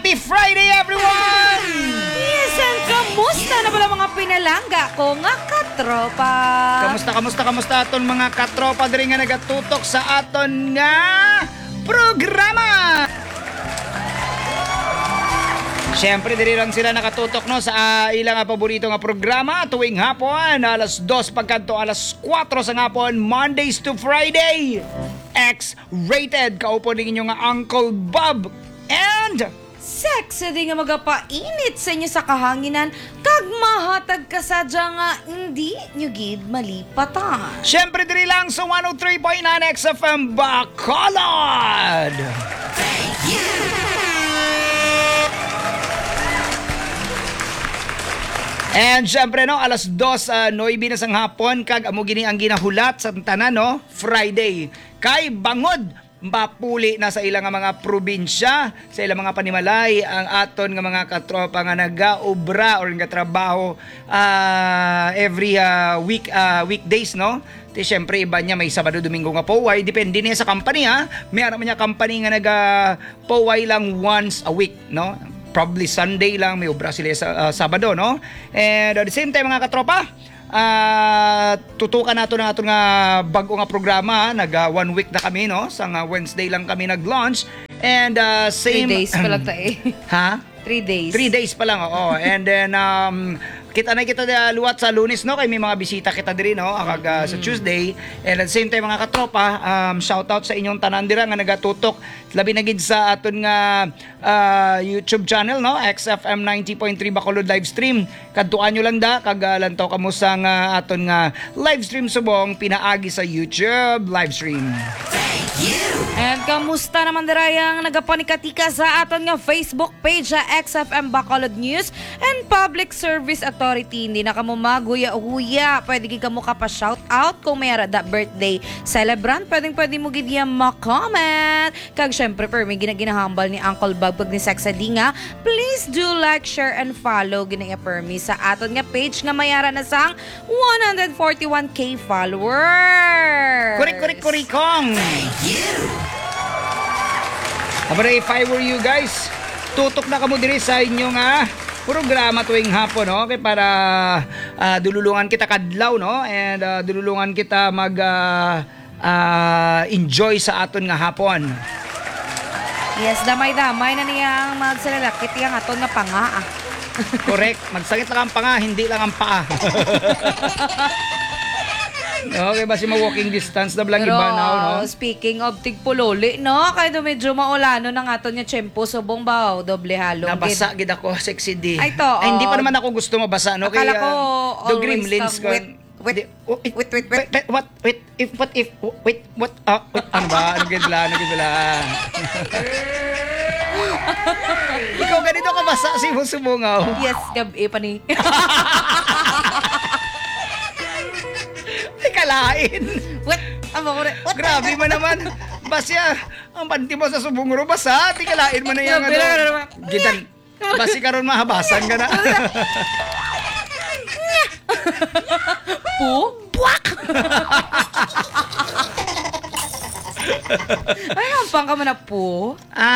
Happy Friday, everyone! Yes, and kamusta na pala mga pinalangga ko nga katropa? Kamusta aton mga katropa diri nga nagatutok sa aton nga programa? Siyempre, diri lang sila nakatutok no sa ilang paborito nga programa tuwing hapon, alas 2 pagkanto alas 4 sa hapon, Mondays to Friday. X-rated, kaupo din inyo nga Uncle Bob and Sexy di nga magapainit sa inyo sa kahanginan kag mahatag ka sadya nga hindi nyo gid malipatan. siyempre diri lang sa 103.9 XFM Bacolod. And syempre no, alas 2, 9 na sang hapon kag amo gini ang ginahulat sa tanan no, Friday. Kay bangod mapuli na sa ilang mga probinsya, sa ilang mga panimalay ang aton nga mga katropa nga nagaobra or nga trabaho every weekdays no. Ti syempre iba niya may Sabado Domingo nga poway, depende niya sa company ha. May ara man niya company nga naga poway lang once a week no. Probably Sunday lang may obra sila sa Sabado no. And at the same time mga katropa, tutukan nato na ato nga bago nga programa. Nag 1 week na kami no, sa Wednesday lang kami nag-launch and same 3 days pa lang tayo. ha? 3 days. 3 days pa lang, oo. And then, kita luwat sa Lunes, no? Kaya may mga bisita kita diri, no? Sa Tuesday. And at the same time, mga katropa, shout out sa inyong tanan dira nga nagatutok. Labi na gid sa aton nga YouTube channel, no? XFM 90.3 Bacolod live stream. Kadtuan nyo lang da, kag lantaw kamo sa nga aton nga live stream subong pinaagi sa YouTube live stream. And kamusta naman dirayang nagapanikatika sa aton nga Facebook page sa XFM Bacolod News and Public Service Authority. Hindi na kamo maguya-huya. Pwede gid kamo pa-shout out kung may arada birthday celebrant. Pwede mo gid yan ma-comment. Kag syempre per may ginahambal ni Uncle Bob pag ni Sexy nga. Please do like, share and follow ginaya permi sa aton nga page nga mayara na sang 141k followers. Kurik-kong! Abara, if I were you guys, tutok na kamo diri sa inyong programa tuwing hapon, no? Okay, para dululungan kita kadlaw, no? And dululungan kita mag enjoy sa aton nga hapon. Yes, damay-damay na niyang magsalalakit yang aton nga panga. Correct. Magsakit lang ang panga, hindi lang ang paa. Okay, basi walking distance na lang iba now, no? Speaking of tigpuloli, no? Kaya medyo maulano ng aton nga tiyempo subong baw, doble halo. Nabasa gid ako, Sexy D. Ay, to. Ay, hindi pa naman ako gusto mabasa, no? Akala ko the always gremlins ko. Wait. What, ano ba? Ano gid bala? Ikaw ganito ka basa si Musubungaw. Yes, gabi pa ni. Ay, kalain. What? Grabe mo naman. Basya, ang panty mo sa subungro basa. Di kalain mo na yung gitan. Basi karon mahabasan ka na. Buwak! Ay, hampang ka man na po.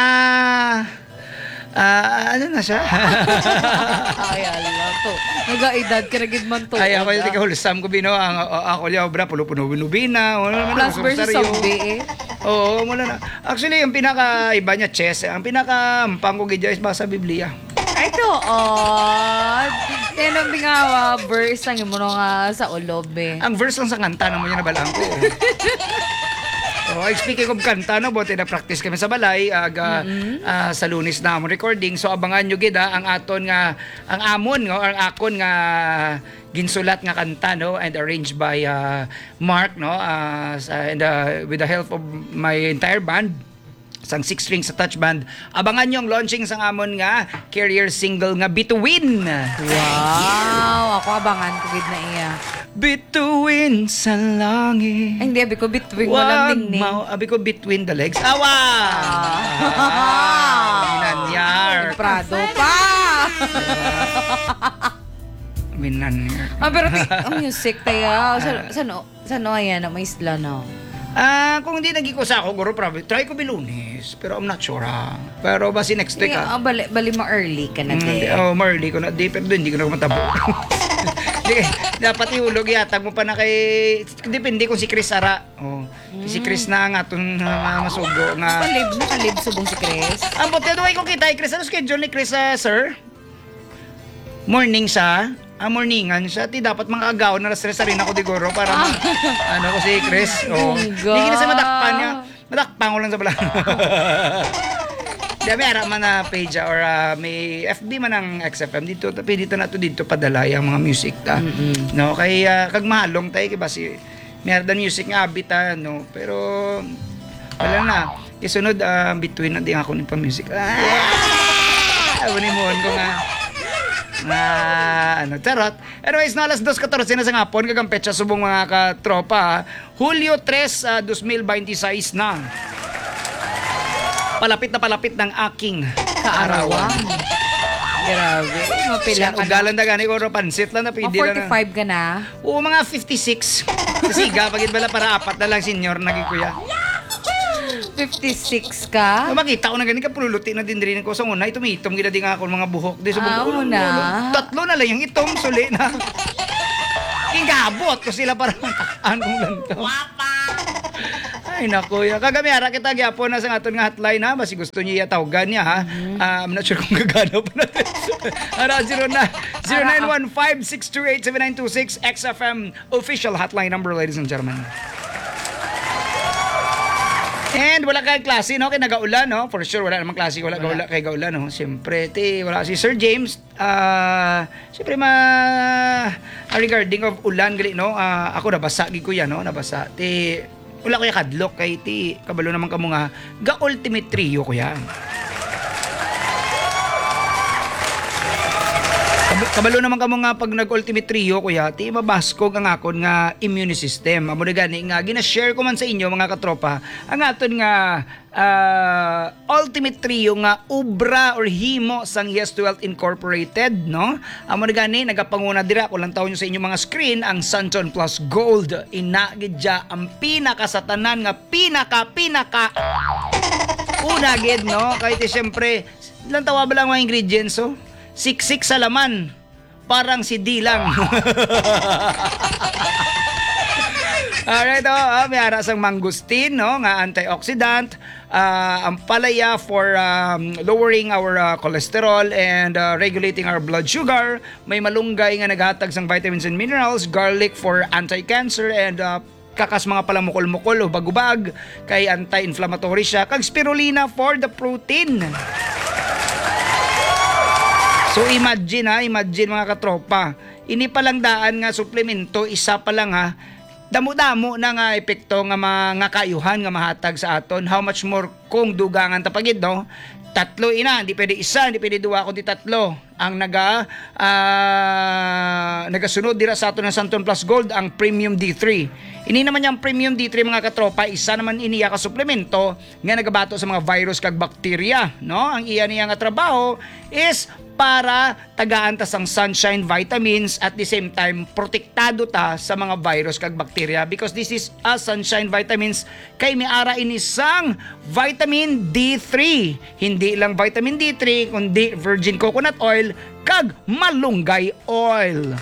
Ano na siya? Ay, ala to. Nag-aedad ka na gid man to. Ay, ako yung hulsam ko bino. Ako liya obra, puno-puno-binubina. Plus versus zombie eh. Oo, mula na. Actually, yung pinaka-iba niya, chess. Ang pinaka-mpang ko gidya is basa Biblia. Ay, doon. Yan ang bingawa verse ang imo nga sa ulob eh. Ang verse lang sa kanta naman yun nabalaan ko. Speaking of kanta, no, buti na practice kami sa balay sa Lunes na amon recording. So abangan nyo gid ang aton nga ang amon no, ang akon nga ginsulat nga kanta no and arranged by Mark no and with the help of my entire band sang 6 strings sa touch band. Abangan nyo ang launching sang amon nga career single nga Bituin. Wow, ako abangan ko gid na iya. Bituin sa langit. Ay, hindi, abi ko between walang ningning. Abi ko between the legs. Awa! Minanyar. Prado pa! Minanyar. Pero ang music tayo, sano ayan, may isla na. Kung hindi nagikusa ako, guro, probably, try ko bilunes. Pero I'm not sure, ha. Pero basi next week, ha. Bali mo early ka na, de. Marley ko na. Di, pero hindi ko na matabo. Dapat ihulog yatag mo pa na kay... Depende kung si Chris Ara. Si Chris na nga itong masugo nga. Nakalib subong si Chris. Ang puti doon ko kita, Chris. Ano schedule ni Chris, sir? Morning siya. Morningan siya. Ti dapat mga agaw na stress rin ako diguro para ano ko si Chris. Hindi na siya madakpan niya. Madakpan ko lang sa bala. Di may ara man na page or may FB man ang XFM dito na to dito padala yung mga music ta. No kay kag mahalong tay kay basi merda music nga abita no pero wala na isunod between na di ako ni pa music. Abunimuon ko nga charot. Anyways, na alas 2:14 na sa ngapon kagang petsa subong mga katropa. Hulyo 3, 2026 na. Palapit ng aking kaarawan. Grabe. Mapila ka na. Ugalan na gani ko pansit lang na pwede na. 45 ka na? Oo, mga 56. Kasi gapagid bala para 4 na lang senior naging kuya. 56 ka? Makita ko na gani ka pululuti na din rin ko sa una. Itumitom gila din ako mga buhok. Di sa na. 3 na lang yung itom suli na. Ingabot ko sila para matakpan kong lanto. Ay naku, kagamiara kita gyapon na sa aton nga hotline ha, basi gusto niya tawagan niya ha. I'm not sure kung gagana pa natin. Ara 0915-628-7926 XFM official hotline number, ladies and gentlemen. And wala kay klase no, kay nagaulan no. For sure wala namang klase, wala kay gaulan no. Siyempre wala si Sir James. Siyempre regarding of ulan gali no. Ako nabasa gid ko yan no, nabasa. Wala ko kadlok kay kabalo naman kamo nga ga-ultimate trio ko yan. Kabalo naman kamo nga pag nag-ultimate trio ko ya, mabaskog ang akon nga immune system. Amo na gani nga gina-share ko man sa inyo mga katropa ang aton nga ultimate trio nga ubra or himo sang Yes to Health Incorporated no. Amo na gani nagapanguna dira ko lang taon nyo sa inyo mga screen ang Santon Plus Gold. Inagidya ang pinaka sa tanan nga pinaka una gid no. Kahit siyempre ilang tawa ba lang mga ingredients so siksik sa laman parang si Dilang. Alright, may ara sang mangustin, no, nga antioxidant, ang palaya for lowering our cholesterol and regulating our blood sugar, may malunggay nga naghatag sang vitamins and minerals, garlic for anti-cancer and kakas mga palamukol-mukol o bagubag, kay anti-inflammatory siya, kag spirulina for the protein. So imagine mga katropa, ini palang daan nga suplemento, isa pa lang ha, damo-damo na nga epekto nga mga kayuhan nga mahatag sa aton. How much more kung dugangan tapagid no? 3 ina, hindi pwede isa, hindi pwede 2 kundi 3 ang nagasunod dira sa aton ng Santon Plus Gold ang Premium D3. Ini naman yung Premium D3 mga katropa, isa naman iniya ka suplemento nga nagabato sa mga virus kag bakterya, no? Ang iya niya nga trabaho is para tagaan ta sang sunshine vitamins at the same time protektado ta sa mga virus kag bakterya because this is a sunshine vitamins kay may ara ini sang vitamin D3. Hindi lang vitamin D3 kundi virgin coconut oil kag malunggay oil.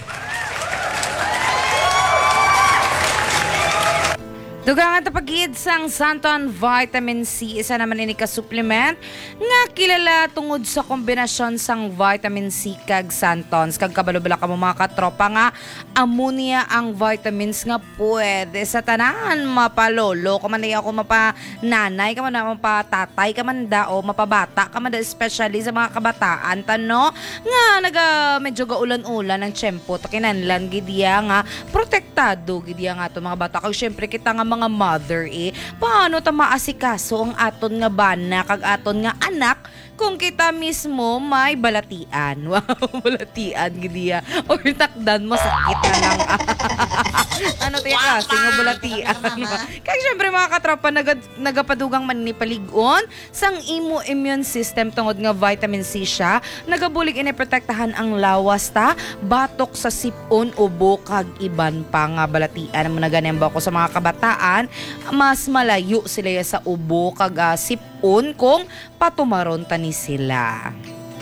Dugangan tapagid sang Santon Vitamin C, isa naman ini ka supplement nga kilala tungod sa kombinasyon sang vitamin C kag Santons. Kag kabalo-bala ka mo mga katropa nga ammonia ang vitamins nga pwede sa tanan mapalolo ka man ako mapananay ka man mapatatay ka man da o mapabata ka man da, especially sa mga kabataan tano nga medyo gaulan-ulan ang tiyempo takinanlan gidiya nga protektado gidiya nga to mga bata kag syempre kita nga mga mother paano ta maasikaso ang aton nga bana kag aton nga anak kung kita mismo may balatian. Wow, balatian gidiya. Or takdan masakit na lang. Ano tayo kasi nga balatian. Kaya syempre mga katropa nagapadugang man ni paligon sang imo immune system tungod nga vitamin C siya. Nagabulig ini protektahan ang lawas ta, batok sa sipon, ubo kag iban pa nga balatian mo na ganem ba ko sa mga kabataan saan mas malayo sila sa ubo kag sipon kung patumaron tani sila.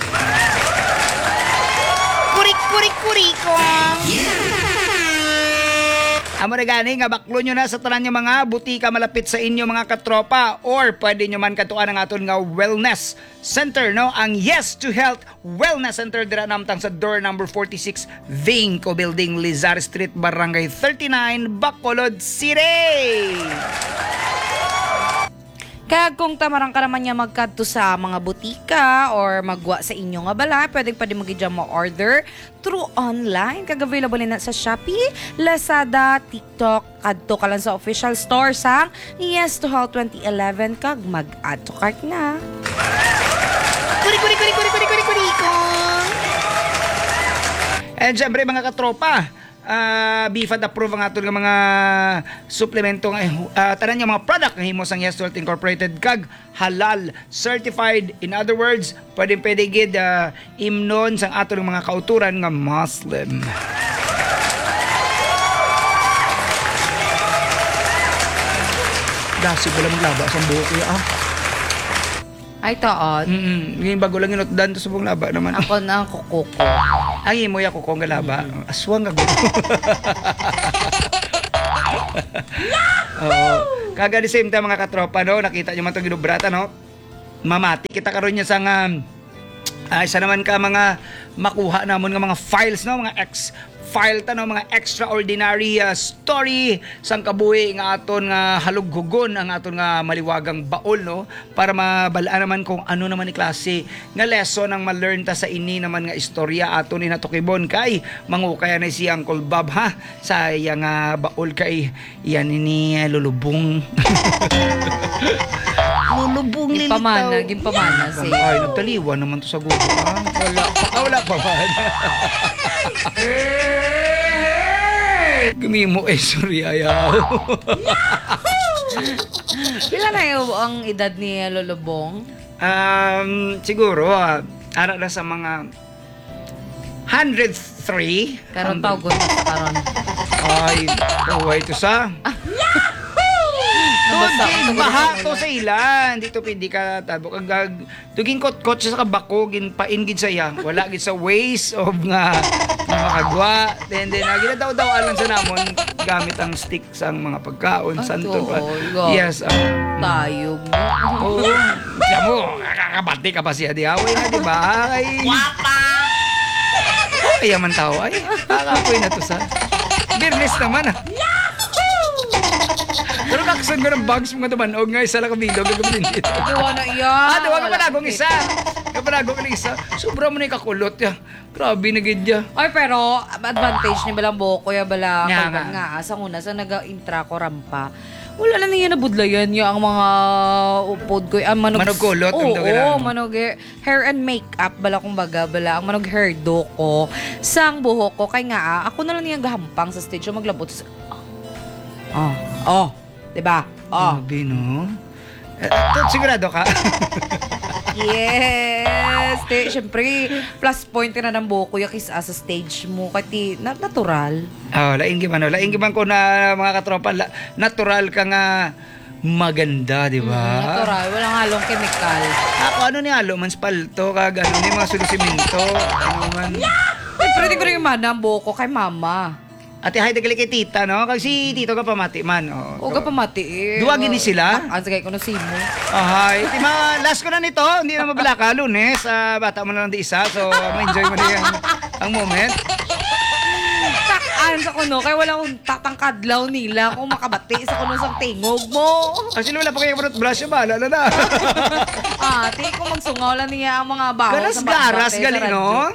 Kurik-kurik-kuriko! Amo na gani nga baklo nyo na sa tanan nyo mga butika malapit sa inyo mga katropa, or pwede nyo man katuan ang aton nga wellness center, no? Ang Yes to Health Wellness Center dira namtang sa door number 46 Vinco Building, Lizar Street, Barangay 39, Bacolod City. Kag kung tamarang ka naman niya magkadto sa mga butika or magwa sa inyo nga bala, pwede mo gidya ma-order through online. Kag available na sa Shopee, Lazada, TikTok. Kadto ka lang sa official store sang Yes to Health 2011 kag mag-add to cart na. Kuri. And syempre mga katropa, BIFAD approve ang aton nga mga suplemento nga tanan nga mga product nga himo sang Yes to Health Incorporated kag halal certified. In other words, pwede gid imnon sang aton mga kauturan nga Muslim. Dasi ko lang maglaba sa buhok ko Ay, taon. Ngayon bago lang inutdan to sa buong laba naman. Ako na ang kuko. Ang imo ya ko kong galaba. Aswang nga gulo. Kaga the same time mga katropa, no? Nakita nyo man itong ginubrata, no? Mamati kita karon niya sa nga isa naman ka mga makuha namon nga mga files, no? Mga file ta, no? Mga extraordinary story sang kabuhi nga aton nga halughugon ang aton nga maliwagang baol, no? Para mabalaan naman kung ano naman ni klase nga lesson ang ma-learn ta sa ini naman nga istorya aton ni natukibon kay mangukaya na si Uncle Bob, ha? Sa iyang baol kay yan ni lulubong. Lulubong lilitaw. Gimpamana si. Ay, nagtaliwan naman to sa Google. Wala pa man. Gumimo sorry ayaw. Pila na yung ang edad ni Lulubong? Siguro, ara na sa mga 103. Karon tawgon na sa karon. Ay, uway to sa. Baha to sa ilan. Dito pindi ka tabok. Tuging kot-kot siya sa kabako, ginpain gid saya. Wala gid sa ways of nga makagwa. Then ginadaw-daw alang sa namon gamit ang stick sang mga pagkaon. Santo pa. Yes. Tayo mo. Oo. Diyan mo, kakabati ka pa siya di away na, di ba? Wapa! Ay, yaman tao. Ay, kakapoy na to sa. Birnes naman Pero kaksan ko ng bags mga tumanog nga isa lang kabilog gagawin dito. Diwa na iya. Diwa ka panagong isa. Kapanagong ka ng isa. Sobra mo na yung kakulot ya. Grabe na gid ya. Ay, pero advantage ni balang buhok ko ya bala. Nga Pag nga, sa una, sa nag-intra ko rampa. Wala na niya nabudlayan niya ang mga upod ko. Manog kulot. Oo, manog hair and makeup. Bala kong baga, bala. Ang manog hairdo ko. Sang buhok ko. Kaya nga, ako na lang niya gahampang sa stage. So maglabot sa... Diba? Grabe, no? Sigurado ka? Yes! Siyempre, plus point ka na ng buhok ko yakis sa stage mo. Kati, natural. Laing giman. Laing giman ko na mga katropa. Natural ka nga maganda, di ba? Natural. Walang halong chemical. Ako, ano ni halo man spalto, kag ano ni mga sulusimento. Ano man. Siyempre, di ko rin yung ang buhok ko kay mama. Ate, hay dagali kay tita, no? Kasi tito ka pamati man. O ka pamati eh. Duwa gini sila? Ang sagay ko na simo. Ahay. Last ko na nito. Hindi na mabalaka. Lunes. Bata mo na lang di isa. So, ma-enjoy mo na ang moment. Takaan sa kuno. Kaya wala akong tatangkadlaw nila kung makabati sa kuno sa tingog mo. Kasi wala pa kayo fruit brush. Bahala na. Ate, kung magsungaw lang niya ang mga baho sa garas gali, no?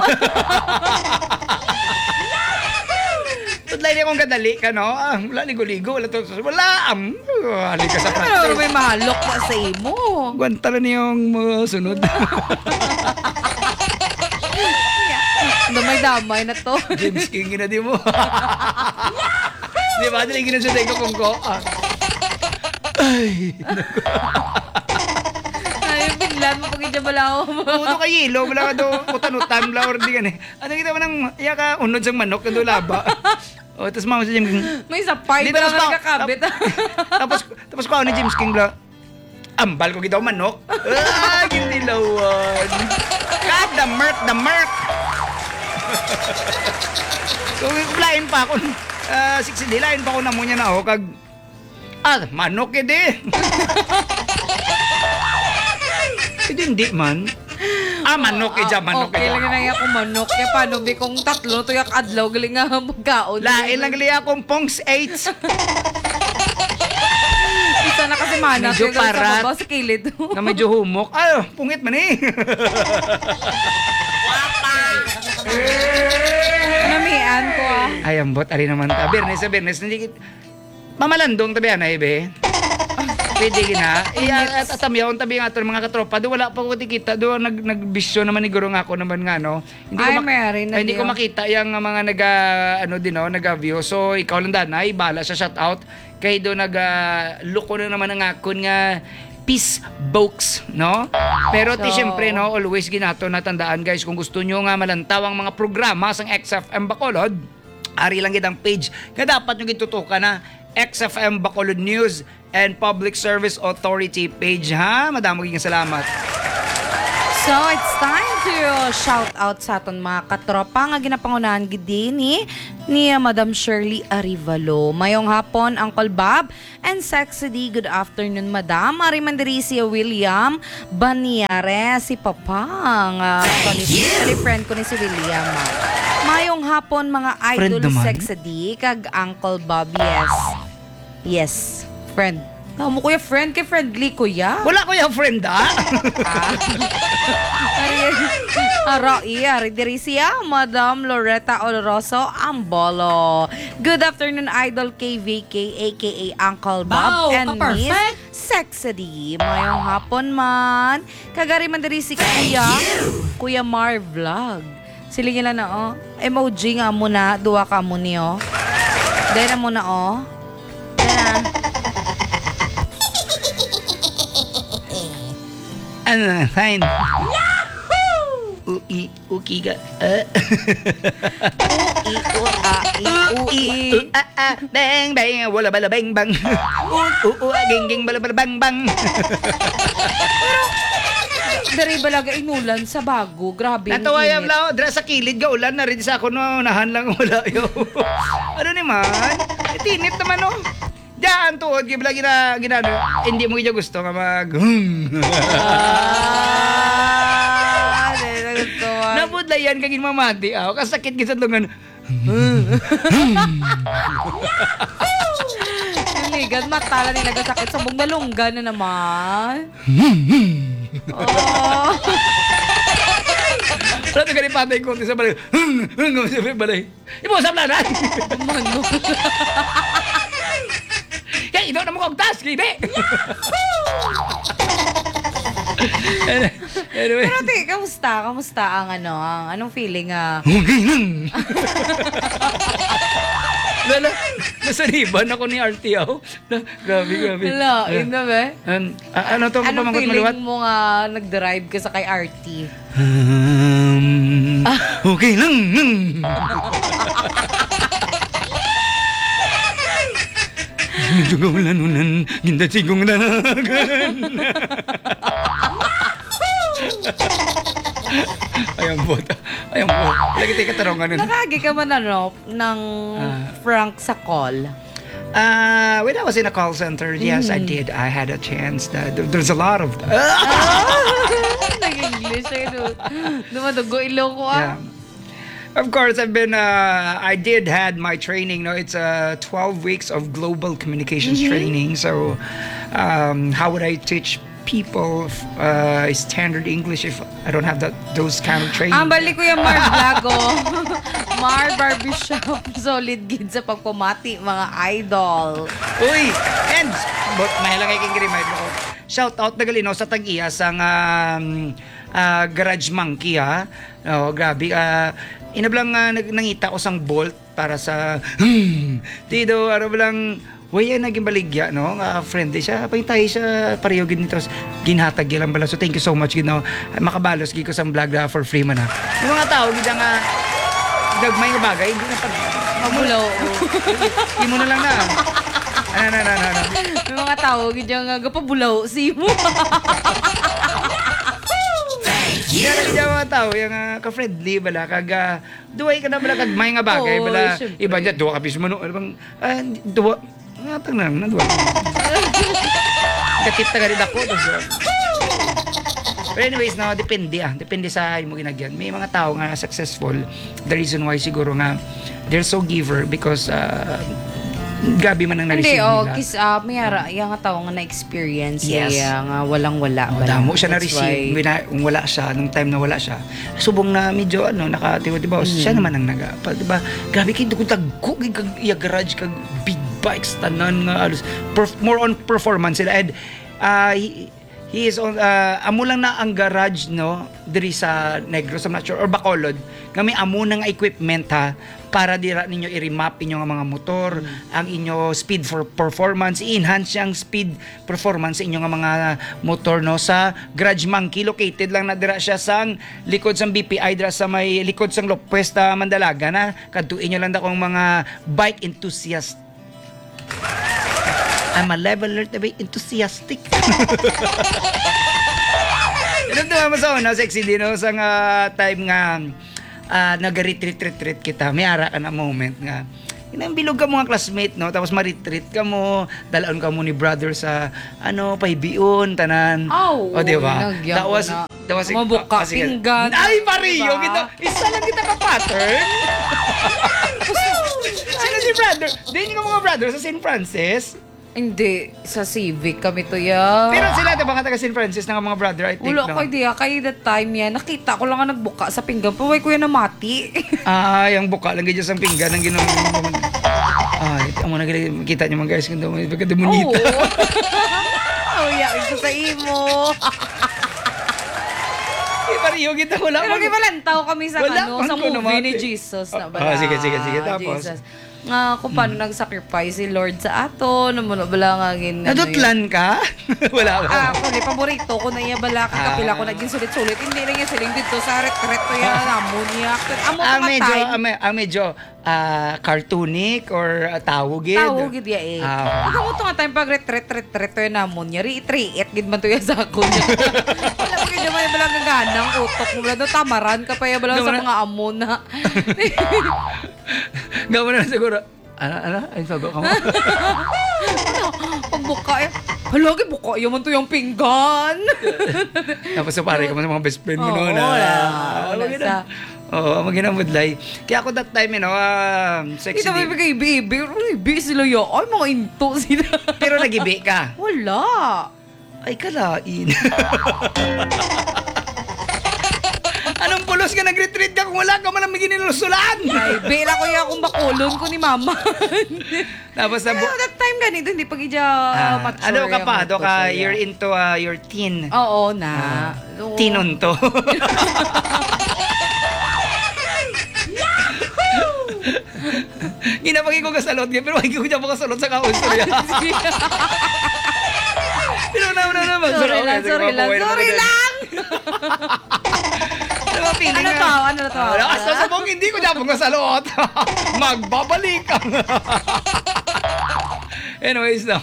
Tudlay niya kung kadali ka, no? Wala ligo-ligo. Wala to. Wala. Halik ka sa practice. Pero may mahalok na sa imo. Gwanta na niyong sunod. Damay-damay na to. James King na di mo. Di ba? Diligin na siya tayo kung ko. Ay, Ay, bigla Ilan mo pag balaw. Uto kay yelo, wala ka daw utan-utan, wala or di ka Ano kita mo nang, iya ka unod sang manok, kando laba. O, tapos mama sa James King. May sapay ba lang nakakabit? Tapos ko ni James King bla, ambal ko kita manok. Gindilawan. God, the merk. So, lain pa ako. 60 di, lain pa ako namo niya na ako, kag, manok edi. Hindi man. Manok manok okay lang na ako manok. Kaya paano bi kong tatlo to yak adlaw galing nga magkaon. Lain lang gali akong pongs 8. Isa na kasi mana. Medyo parat. Sa kilid. Na medyo humok. Pungit man eh. Namian ko Ay, ambot. Ari naman ta. Bernes. Mamalandong tabi na ibe. Pwede gina. Atamyaw ang tabi nga ito ng mga katropa. Do wala pa ko kita. Do nagbisyo naman ni guro nga ako naman nga no. Hindi ko makita yung mga naga-view. So ikaw lang danay, bala sa shout out. Kay do luko na naman ang akon nga peace box, no? Pero siyempre, no, always ginato na tandaan guys, kung gusto nyo nga malantaw ang mga programa sang XFM Bacolod, ari lang gitang page nga dapat nyo gitutukan na XFM Bacolod News and Public Service Authority page, ha? Madamo kayong salamat. So, it's time to shout out sa aton mga katropa nga ginapangunahan gidi ni Madam Shirley Arivalo. Mayong hapon, Uncle Bob and Sexy D. Good afternoon, Madam. Ari mandiri si William Baniare, si Papang. Friend ko ni si William. Mayong hapon, mga idol Sexy D, kag Uncle Bob, yes, friend. Mo kuya friend, kay friendly kuya. Wala kuya friend Ari diri siya, Madam Loretta Oloroso Ambolo. Good afternoon, Idol KVK aka Uncle Bob and Miss Sexy D. Mayong hapon man. Kagari man diri si Kuya Mar Vlog. Silingin lang na emoji nga muna, duwa ka mo niyo. Dahil na muna Fine. Uki ka. Bang bang, wala bala bang bang. Ging bala bala bang bang. Dari balaga inulan sa bago. Grabe. Natawa yung lao. Dra sa kilid ka ulan na rin sa ako no. Nahan lang wala yun. Ano naman? Tinit naman no. Diyan tuod. Lagi na ginano. Hindi mo kaya gusto nga mag... Napudlayan kagin mamati. Kasakit kita tulungan. Ligan, matala nila kasakit sa mong nalunggan na naman. Wala ito ganit patay ko sa balay. Sa balay. Imusap na na. Mano. Kaya ito na mo kong task, hindi. Anyway. Pero te, kamusta ang anong feeling Okay lang. Nasaniban ako ni RTO. Grabe. Wala, yun na ba? Ano to? Anong feeling mo nga nag-drive ka sa kay RT? Okay lang. Medyo gawalanunan, gindasigong danagan. Ayang po. Lagi tayo katarungan nun. Nakagi ka man ng Frank sa call? When I was in a call center, yes, I did. I had a chance. There's a lot of... Nag-English sa'yo. Dumadugo ilo ko Yeah. Of course, I did had my training. No, it's 12 weeks of global communications training. So, how would I teach people standard English if I don't have those kind of training? Ang balik ko yung Mar Blago. Mar Barbershop. Solid gid sa pagpamati, mga idol. Uy! And, but mahilang ay kong remind mo. Shout out na galino sa tag-iya sang Garage Monkey, ha? Oh, grabe. Inablang nangita ko sang bolt para sa Tido, ano lang Way naging baligya, no? Friendly siya. Pahintay siya pareho gid nito. Ginhatag lang bala. So thank you so much gid no. Makabalos gid ko sa vlog for free man ha. Yung mga tao gid nga gagmay nga bagay, hindi na pag Mabulaw. imo na lang na. Ano. May mga tao, ganyan nga, gapabulaw, si mo. Yung mga tao, yung ka-friendly, bala, duway ka na bala, kagmay nga bagay, bala, syempre. iba niya, duwa ka pismo, no, duwa, nga tang na, duwa. Gatip na rin ako, But anyways, no, depende sa mo ginagyan. May mga tao nga successful, the reason why siguro nga, they're so giver because, gabi man ang Hindi, na-receive nila. mayara, yung nga tao nga na-experience, Yes. nga walang-wala. Damo siya That's na-receive. Kung wala siya, nung time na wala siya, subong na medyo, nakatiwa-tiwa. Siya naman ang nagapal, diba? Grabe kayo, kung tagkog, kag iya garage, kag big bikes, tanan nga, more on performance sila. And, he is on, amo lang na ang garage, no, diri sa Negros, I'm not sure, or Bacolod, nga may amo na nga equipment, ha, para dira ninyo i-remap inyo nga mga motor, ang inyo speed for performance, i-enhance yung speed performance sa inyo nga mga motor, no, sa Garage Monkey. Located lang na dira siya sang likod sang BPI, dira sa may likod sang Lopez ta Mandalaga na. Kaduin nyo lang da kung mga bike enthusiast. I'm a level alert to be enthusiastic. Ano naman sa una, sexy din, no, sa time nga nag-retreat kita, may ara ka na moment nga bilog ka mo nga classmate, no, tapos ma-retreat ka mo, dalaan ka mo ni brother sa paibion tanan. O diba? That was mabuka, pinggan. Ay, Mario, diba? Isa lang kita ka-pattern. Sino si brother? Di ka mga brother sa St. Francis? Hindi, sa Civic kami to ya. Pero sila, diba ka taga St. Francis ng mga brother, I think, Wala no? ko idea, kaya that time yan, nakita ko lang nga nagbuka sa pinggan, paway ko yan na mati. Yung buka lang ganyan sa pinggan ang ginawa. Ay, amo na kita niyo mga guys kung daw pagkademonita. Oh, yakin ko sa imo. Pariyo kita wala. Pero gibalantaw kami sa Wala, sa ko movie naman. ni Jesus na bala. Sige, tapos. Jesus. Nga kung paano nag-sacrifice si Lord sa ato, naman bala nga gin. Nadutlan ka? Wala ba? Ako, paborito ko na iya bala, kapila ko naging sulit-sulit. Hindi lang yung siling dito sa retret to yan, amoniak. Ang medyo cartoonic or tawagid. Tawagid ya eh. Ako mo ito nga tayong pag-retret to yan amonia. Riit gid man to yan sa ako niya. Wala mo kayo naman yung balang gaganang utok mo. Wala tamaran ka pa yung balang sa mga amona. Gawin na siguro. Ano? Ay, sago ka mo. Pagbuka eh. Halagi, buka yun man to yung pinggan. Tapos pare ka mo sa mga best friend mo noon. Oo, maginamudlay. Kaya ako that time, sexy. Ito may bigay baby. Baby sila yun. Ay, mga into sila. Pero nagibi ka. Wala. Ay, kalain. Anong pulos ka nag-retreat ka kung wala ka man ang ginilulusulan? Ay, bela ko yung akong bakulon ko ni mama. Tapos na Pero that time ganito, hindi pag mature. ano ka pa? yung You're into your teen. Oo na. Tinunto. Ginapagin ko kasalot pero hindi ko niya makasalot sa kaustorya. Pero naman. Sorry lang. Ano to? Hasta sa bong hindi ko niya makasalot. Magbabalik ka. Anyways, no.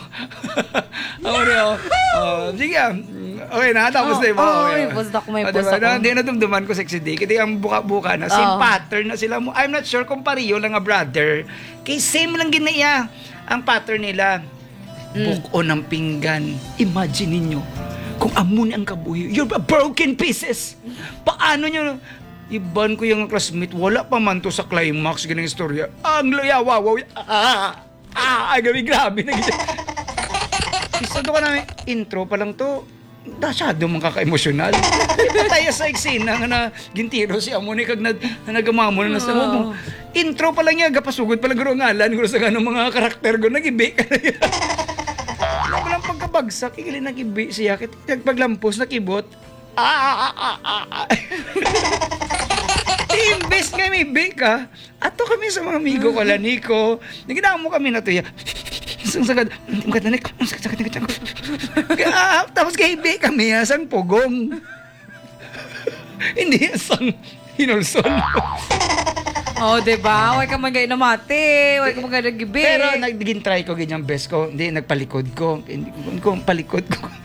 Sige, okay na, tapos na iba. Basta ko may diba? post ako. Hindi na dumduman ko sexy day. Kasi ang buka-buka na, same pattern na sila mo. I'm not sure kung pariyo lang nga brother. Kay same lang ginaya ang pattern nila. Buko ng pinggan. Imagine ninyo, kung amon ang kabuhi, you're broken pieces. Paano nyo? Iban ko yung classmate, wala pa man to sa climax, ganang istorya. Ang laya, wow. Grabe na gito. Isa doon ka namin, intro pa lang to, masyado mong kaka-emosyonal. Pataya sa eksena nga na gintiro si Amon kag nagamamo na sa mo. Intro pa lang niya, gapasugod pa lang garo ngalan guro sa ganong mga karakter go nagibi ka na yan. Wala lang pagkabagsak, igili nagibi siya. Nagpaglampos, nakibot. Imbes nga may bake ha. Ato kami sa mga amigo ko, Laniko. Naginawa mo kami na to ya. Sagad, magkatanik, sakit. Tapos kaibi kami, asang pugong. Hindi, asang hinulson. Oh, diba? Huwag ka magay na mati. Huwag ka magay na gibi. Pero nagiging try ko ganyan best ko. Hindi, nagpalikod ko. Palikod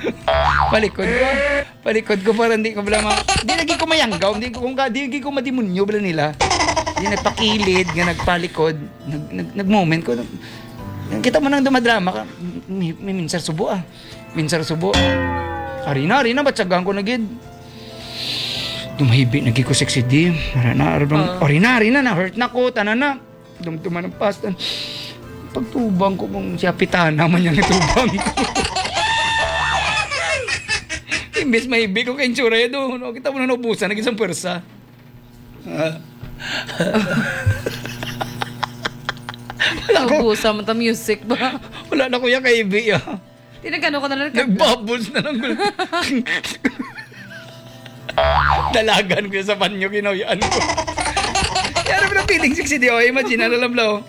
ko para hindi ko bala hindi naging ko mayanggaw. Hindi ko madimunyo bala nila. Hindi nagpakilid, nga nagpalikod. Nag-moment ko. Kita mo nang dumadrama ka. May minsar subo ah. Minsar subo. Arina, batsagang ko na gid. Dumahibi, naging ko sexy di. Arina, na, hurt na ko, tanan na. Dumtuman ng pasta. Pagtubang ko kung siya pitana naman yung itubang ko. Imbes mahibi ko kay insura yun doon. Kita mo na naubusan, naging isang pwersa. Naubusan mo ta music ba? Wala na kuya kay Ibi ah. Tinagano ko na lang. Nagbubbles na lang. Dalagan ko sa panyo, kinauyaan ko. Kaya naman ang feeling sexy di o. Imagine, alam lang.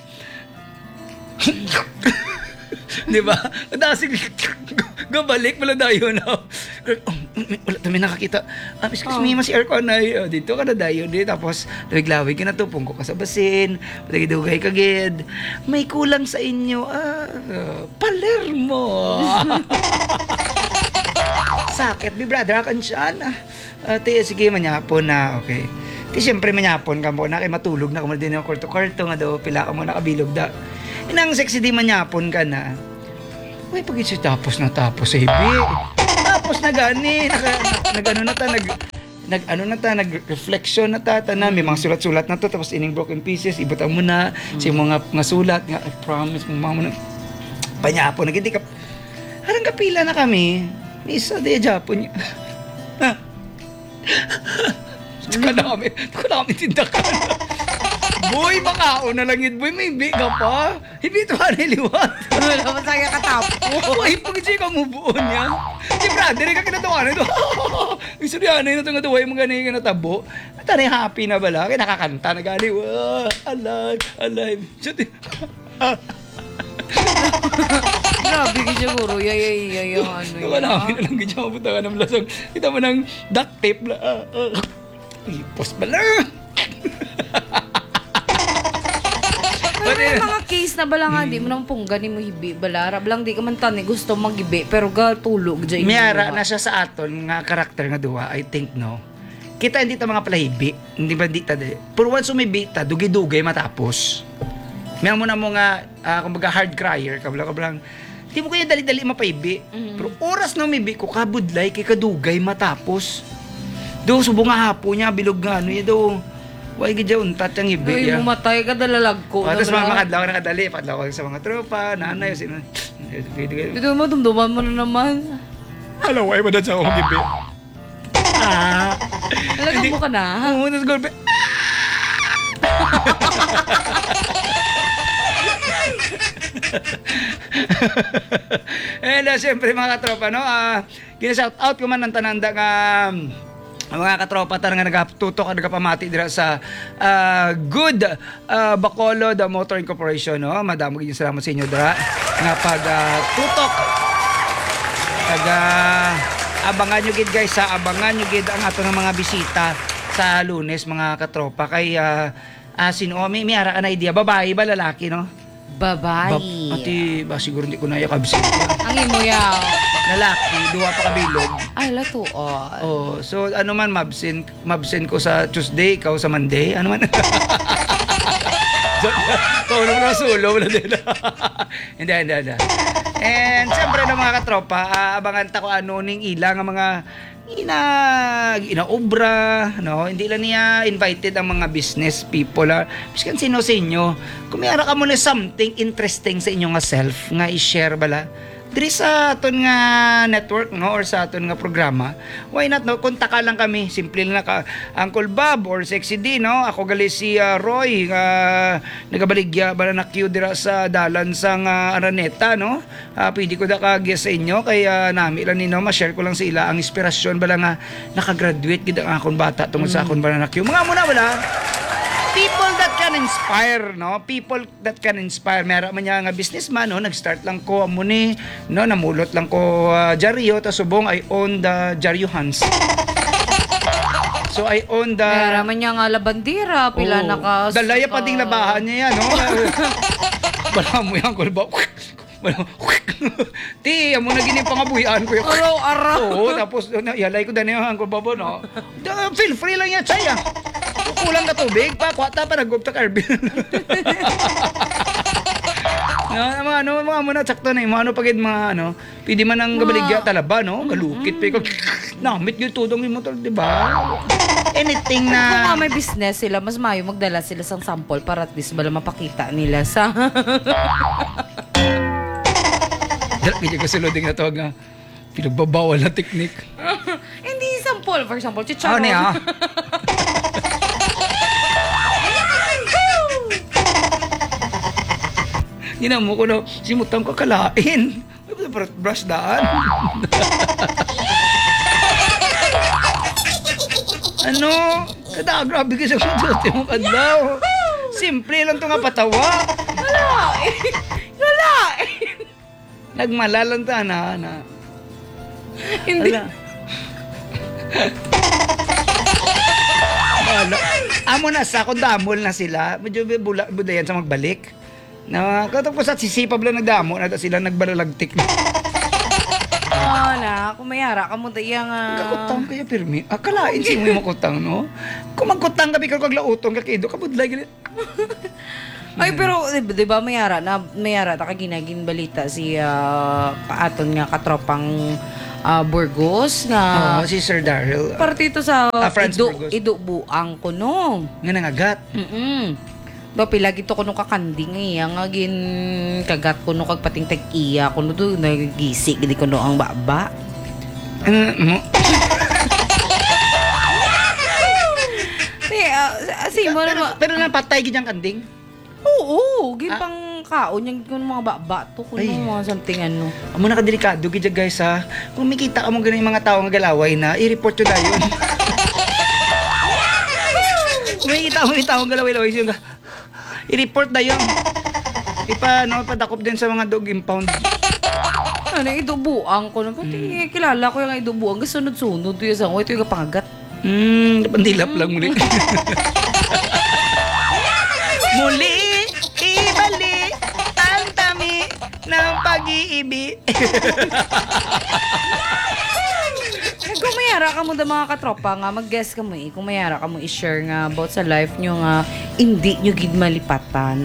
Di ba? Dasig, gabalik, wala dayo na. Wala tayo nakakita. Excuse me, mas aircon na. Dito ka na dayo. Tapos, lawig-lawig ka na to. Pungko ka sa basin. Patagidugay ka gid. May kulang sa inyo. Palermo. Sakit, bi brother, akan siya na. Sige, manyapon na, okay. Siyempre, manyapon ka mo na, kay matulog na, kumal din yung kwarto-kwarto nga daw, pila ka mo nakabilog da. Inang sexy di manyapon ka na. Uy, pag ito tapos, Ibi. Tapos na gani, nag-reflection na ta, may mga sulat-sulat na to, tapos ining broken pieces, ibutang mo na, sa mga sulat, nga, I promise, mo na, panyapon, hindi ka, harang kapila na kami, isa di Japon niya. Tuka na kami tindakan. Boy, makaon na lang yun. Boy, may hibi ka pa. Hibi ito ka niliwat. Wala mo sa'yo katapo. Boy, pag-isay ka mubuon yan. Si brother, ka kinatawanan ito. Isuryanan yun ito nga ito. Mga ganyan ka natabo. At happy na bala. Kaya nakakanta na gali. Alive. Grabe ka siguro. Yung ano yun. Wala namin na lang ganyan. Mabuta ka ng lasang. Kita mo ng duct tape. Ipos bala. May mga case na bala nga, di mo nang punggan mo hibi. Balarab lang, di ka man tani gusto magibi. Pero tulog dyan. Miyara na siya sa aton nga karakter nga duwa. I think, no? Kita hindi ta mga palahibi. Hindi ba di ta de. Pero once umibi ta, dugi-dugay matapos. May mo na mo nga, kumbaga hard crier, kablang. Di mo kaya dali-dali mapaibi. Pero oras na umibi ko, kabudlay, kay kadugay matapos. Do, subo nga hapo niya, bilog nga, ano yun do. Huwag ka untat yung ibi. Ay, mumatay ka dalalag ko. Tapos makadlaw na kadali, padlaw ko sa mga tropa, nanay, sino. Dito mo, dumduman mo na naman. Alam, ay ba doon sa akong ibi? Talagang mo ka na. Oo, nasa golpe. And siyempre mga katropa, no? Gina-shout out ko man ng tananda nga mga katropa nga nagatutok at nagapamati dira sa Good Bacolod Motor Incorporation, no? Madamo gyud salamat sa inyo dira nga pag tutok. Abangan nyo gid guys, abangan nyo gid ang ato ng mga bisita sa Lunes mga katropa kay sino may ara ka na idea, babae ba lalaki, no? Babae. Ati ba siguro hindi ko na yakabsin. Ang imo yaw. Lalaki, duwa pa kabilog. Ay, lato. Oh, so ano man mabsent ko sa Tuesday, ikaw sa Monday, ano man. Kung ano na sulo, wala din. Hindi. And siyempre ng mga katropa, abangan ta ko ano ning ilang mga inaobra, no? Hindi lang niya invited ang mga business people. Biskan sino sa inyo, kung mayara ka muna something interesting sa inyo nga self, nga i-share bala, diri sa aton nga network, no, or sa aton nga programa, why not, no? Kontak lang kami, simple lang ka Uncle Bob or Sexy D, no? Ako gali si Roy, nagabaligya bala na queue dira sa dalan sang Araneta, no? Pwede ko da ka-guess sa inyo, kaya nami lang nino, ma-share ko lang sa ila ang inspirasyon bala nga nakagraduate gid ang akon bata tungod sa akon bala na queue. Mga muna wala. People that can inspire, no? People that can inspire. Meron man niya nga businessman, no? Nag-start lang ko amo ni, no? Namulot lang ko Jaryo, ta subong I own the Jaryo Hans. So I own the... Kaya naman niya nga labandira, pila naka... Dalaya pa ding labahan niya yan, no? Bala mo yan, kulba. Ti, amo na gining pangabuyan ko. Araw-araw. Oo, tapos yalay ko dani ang kulba no. Feel free lang yan, Chay, kulang ka tubig pa, kwata pa, nag-gupta carbon. mga muna, sakto na yung mga pagid mga pwede man ang gabaligya talaba, no? Galukit pa namit yung tudong yung motor, di ba? Anything Kung na... nga may business sila, mas mayo magdala sila sang sample para at least bala mapakita nila sa... Kaya kasuloding na tawag nga, pinagbabawal na teknik. Hindi sample, for example, chicharon. Ano Ginamo ko na, simutang ko kalain. Brush daan. Grabe ka sa kudote mo kadlaw. Simple lang ito nga patawa. Wala! Nagmalalang ta na. Hindi. Wala. Amo na sa damol na sila. Medyo budayan sa magbalik. Katapos at sisipab lang nagdamo na sila nagbalalagtik na. Na, kung mayara ka mo dayang... Kakutang kaya pirmi. Akalain si mo yung makutang, no? Kung magkutang ka, bigla kag lautong kakido, kabudlay ganit. Ay, pero, di ba, mayara ta kaginagin balita si paaton nga katropang Burgos nga... Si Sir Daryl. Partito sa Franz Burgos. idubuang ko, no? Nga nangagat. Do pila gito kuno kakanding nga gin kagat kuno kag pating tag-iya kuno do nagisi gidi kuno ang baba. Pero napatay gid ang kanding. Oo, gin pang kaon yang kuno mga baba to kuno mga something ano. Amo na kadelikado gid guys ha. Kung makita ka mo ganun yung mga tao nga galaway na, i-report yun na yun. Kung makita mo yung tao nga galaway-laway siya, i-report na yun. Padakop din sa mga dog impound. Ano, idubuang ko na. Pati kilala ko yung idubuang. Sunod-sunod to yung sango. Ito yung kapangagat. Pandilap lang muli. Muli, ibalik ang tami ng pag-iibig. Kung mayara ka mo da mga katropa nga, mag-guess ka mo kung mayara ka mo i-share nga about sa life nyo nga, hindi nyo gid malipatan.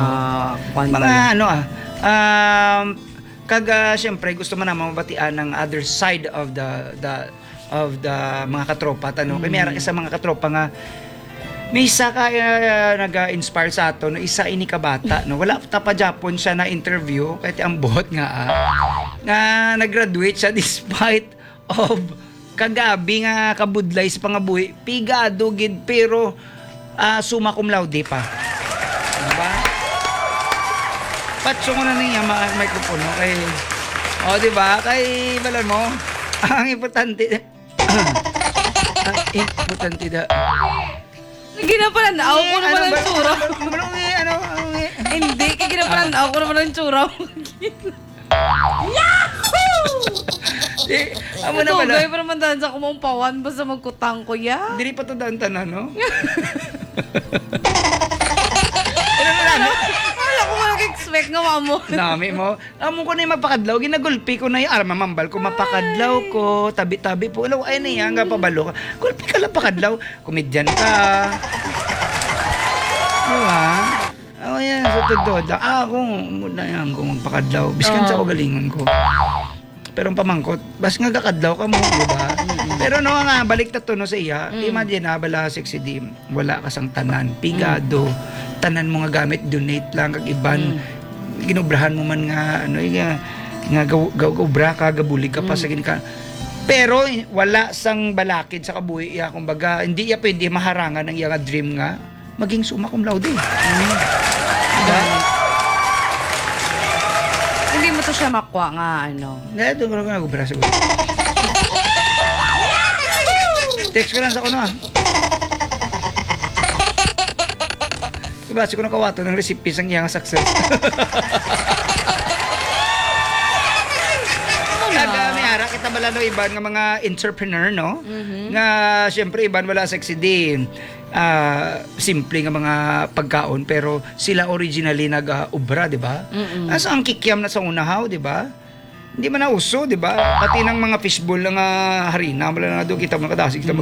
Siyempre gusto mo naman mabatian ng other side of the mga katropa. Kaya mayara ka sa mga katropa nga, may isa ka nag-inspire sa ato, isa ini ka bata, wala pa Japon siya na interview, kahit ang buhot nga na nag-graduate siya despite of kagabi nga kabudlay sa pangabuhi, pigado gid pero summa cum laude pa. Diba? Patso ko na niya microphone kay diba? Kay balan mo, ang importante da. Ginapalan na ako naman ang tsura. Hindi, ginapalan na ako naman ang tsura. Amo na pala. Tugay pa naman daan sa kumampawan basta magkutang ko ya. Dili pa to daan tanan, no? Wala ko mag-expect nga mamo. Dami mo. Amo ko na yung mapakadlaw. Ginagulpi ko na yung mambal ko. Mapakadlaw ko. Tabi-tabi po. Ay na yan. Nga pabalo ka. Gulpi ka lang pakadlaw. Komedyan ka. Diba? Yan. Sa todod. Kung muna yan. Kung magpakadlaw. Biskan sa galingon ko. Pero ang pamangkot, bas nga kakadlaw ka mo, diba? Pero nga, balik na to sa iya. Imagine bala sexy dim. Wala ka sang tanan. Pigado. Tanan mo nga gamit, donate lang kag iban. Ginubrahan mo man nga nga gawbra ka, gabulig ka pa sa ka. Pero wala sang balakid sa kabuhi iya, kumbaga hindi iya pwede maharangan ng iya nga dream nga maging summa cum laude. Diba? Hindi mo to siya makuha nga Ito ko na gubra sa Text ko lang sa kuno Diba, ko nakawato ng recipe sang iyang success. May ara kita bala no iban nga mga entrepreneur no nga syempre iban wala sexy din simple nga mga pagkaon pero sila originally nag-ubra di ba asa ang kikiam na sa unahaw di ba hindi man na uso di ba pati ng mga fishbowl nga harina wala na do kita makadasig kita mag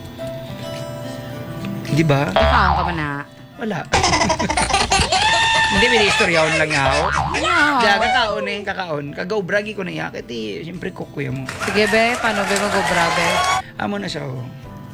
di ba Kakaon ka ba na? wala hindi, may istoryaon lang yaw. Kaya kakaon. Kagaw-bragi ko na iya. Kasi, siyempre, kukuya mo. Sige, be. Paano, be? Mag-obra, be? Amo na siya, oh.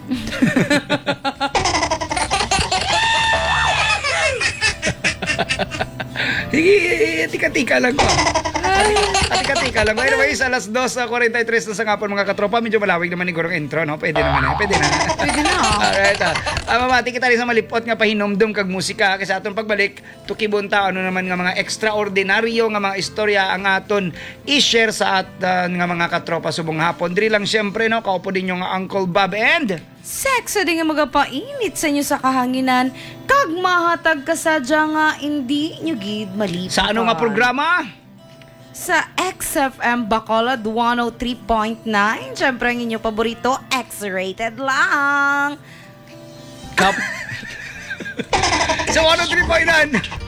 Sige, tika-tika lang ko. Tika-tika lang. Anyways, alas 2:43 na sa ngapon mga katropa. Medyo malawig naman ni Gorong intro, no? Pwede naman, Pwede na. Pwede na. Alright, mamati kita rin sa malipot nga pahinomdom kag musika. Kasi aton pagbalik, tukibunta, ano naman nga mga extraordinaryo nga mga istorya ang aton i-share sa nga mga katropa subong hapon. Diri lang syempre, no? Kaupo din yung Uncle Bob and... Sexo din nga magapainit sa inyo sa kahanginan kag mahatag kasadya nga hindi nyo gid malipat. Sa ano nga programa? Sa XFM Bacolod 103.9. Siyempre ang inyong paborito, X-rated lang. Sa 103.9